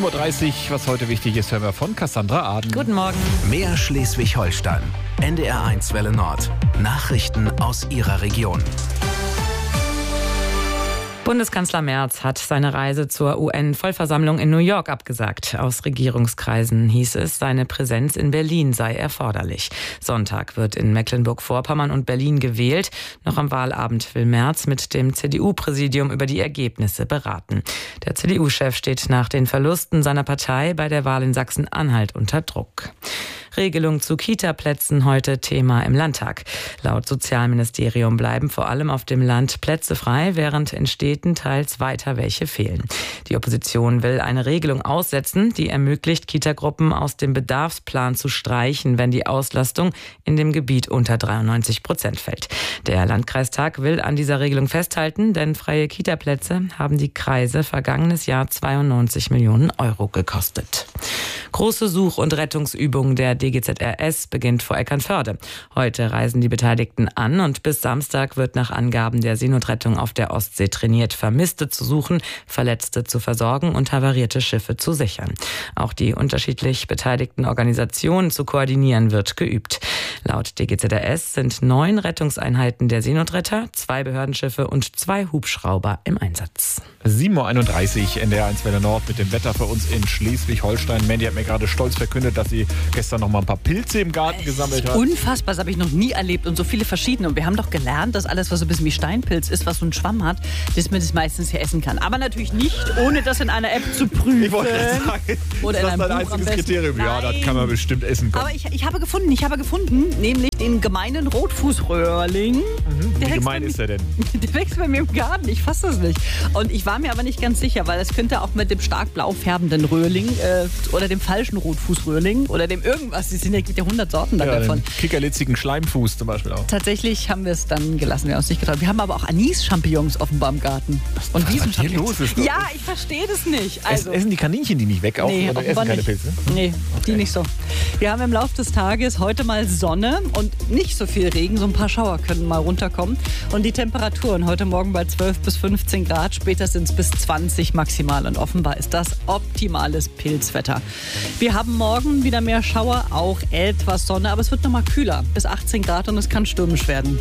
7.30 Uhr, was heute wichtig ist, hören wir von Cassandra Aden. Guten Morgen. Mehr Schleswig-Holstein. NDR1 Welle Nord. Nachrichten aus Ihrer Region. Bundeskanzler Merz hat seine Reise zur UN-Vollversammlung in New York abgesagt. Aus Regierungskreisen hieß es, seine Präsenz in Berlin sei erforderlich. Sonntag wird in Mecklenburg-Vorpommern und Berlin gewählt. Noch am Wahlabend will Merz mit dem CDU-Präsidium über die Ergebnisse beraten. Der CDU-Chef steht nach den Verlusten seiner Partei bei der Wahl in Sachsen-Anhalt unter Druck. Regelung zu Kita-Plätzen heute Thema im Landtag. Laut Sozialministerium bleiben vor allem auf dem Land Plätze frei, während in Städten teils weiter welche fehlen. Die Opposition will eine Regelung aussetzen, die ermöglicht, Kitagruppen aus dem Bedarfsplan zu streichen, wenn die Auslastung in dem Gebiet unter 93% fällt. Der Landkreistag will an dieser Regelung festhalten, denn freie Kitaplätze haben die Kreise vergangenes Jahr 92 Millionen Euro gekostet. Große Such- und Rettungsübung der DGZRS beginnt vor Eckernförde. Heute reisen die Beteiligten an und bis Samstag wird nach Angaben der Seenotrettung auf der Ostsee trainiert, Vermisste zu suchen, Verletzte zu versorgen und havarierte Schiffe zu sichern. Auch die unterschiedlich beteiligten Organisationen zu koordinieren wird geübt. Laut DGZRS sind 9 Rettungseinheiten der Seenotretter, 2 Behördenschiffe und 2 Hubschrauber im Einsatz. 7.31 Uhr, NDR1 Welle Nord mit dem Wetter für uns in Schleswig-Holstein. Mandy hat mir gerade stolz verkündet, dass sie gestern noch mal ein paar Pilze im Garten gesammelt hat. Unfassbar, das habe ich noch nie erlebt und so viele verschiedene. Und wir haben doch gelernt, dass alles, was so ein bisschen wie Steinpilz ist, was so einen Schwamm hat, dass man das meistens hier essen kann. Aber natürlich nicht, ohne das in einer App zu prüfen. Ich wollte gerade sagen, oder ist das in dein einem Buch einziges Kriterium? Ja, das kann man bestimmt essen können. Aber ich habe gefunden, nämlich den gemeinen Rotfußröhrling. Wie gemein ist der denn? Der wächst bei mir im Garten, ich fasse das nicht. Und ich war mir aber nicht ganz sicher, weil es könnte auch mit dem stark blau färbenden Röhrling oder dem falschen Rotfußröhrling oder dem irgendwas, es gibt ja 100 Sorten davon. Den kickerlitzigen Schleimfuß zum Beispiel auch. Tatsächlich haben wir es dann gelassen, wir haben uns nicht getraut. Wir haben aber auch Anis-Champignons offenbar im Garten. Und was hier los ist? Ja, ich verstehe das nicht. Also, essen die Kaninchen die nicht weg auch? Nee, oder essen keine Pilze? Nee, die nicht so. Wir haben im Laufe des Tages heute mal Sonne und nicht so viel Regen. So ein paar Schauer können mal runterkommen. Und die Temperaturen heute Morgen bei 12 bis 15 Grad, später sind es bis 20 maximal. Und offenbar ist das optimales Pilzwetter. Wir haben morgen wieder mehr Schauer, auch etwas Sonne, aber es wird nochmal kühler. Bis 18 Grad und es kann stürmisch werden.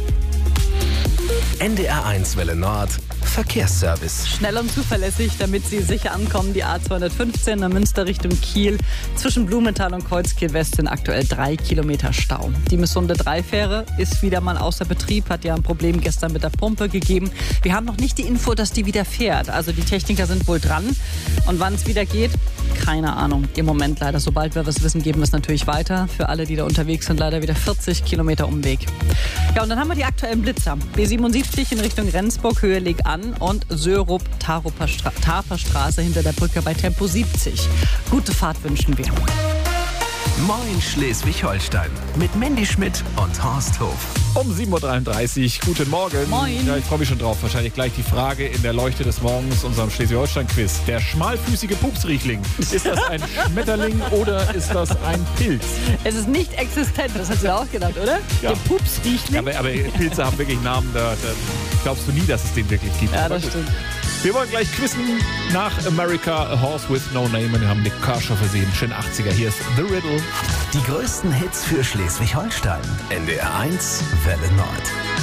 NDR1 Welle Nord. Verkehrsservice. Schnell und zuverlässig, damit Sie sicher ankommen. Die A215 nach Münster Richtung Kiel. Zwischen Blumenthal und Kreuzkiel-West sind aktuell 3 Kilometer Stau. Die Missunde 3-Fähre ist wieder mal außer Betrieb. Hat ja ein Problem gestern mit der Pumpe gegeben. Wir haben noch nicht die Info, dass die wieder fährt. Also die Techniker sind wohl dran. Und wann es wieder geht, keine Ahnung. Im Moment leider. Sobald wir was wissen, geben wir es natürlich weiter. Für alle, die da unterwegs sind, leider wieder 40 Kilometer Umweg. Ja, und dann haben wir die aktuellen Blitzer. B77 in Richtung Rendsburg, Höhe Leg an und Sörup-Taferstraße hinter der Brücke bei Tempo 70. Gute Fahrt wünschen wir. Moin Schleswig-Holstein mit Mandy Schmidt und Horst Hof. Um 7.33 Uhr, guten Morgen. Moin. Ja, ich freue mich schon drauf. Wahrscheinlich gleich die Frage in der Leuchte des Morgens, unserem Schleswig-Holstein-Quiz. Der schmalfüßige Pupsriechling. Ist das ein Schmetterling oder ist das ein Pilz? Es ist nicht existent, das hast du ja auch gedacht, oder? Ja. Der Pupsriechling. Aber Pilze haben wirklich Namen, da glaubst du nie, dass es den wirklich gibt. Ja, das stimmt. Wir wollen gleich quizzen nach America, A Horse with No Name. Und wir haben Nick Kershaw versehen. Schön 80er. Hier ist The Riddle. Die größten Hits für Schleswig-Holstein. NDR1 Welle Nord.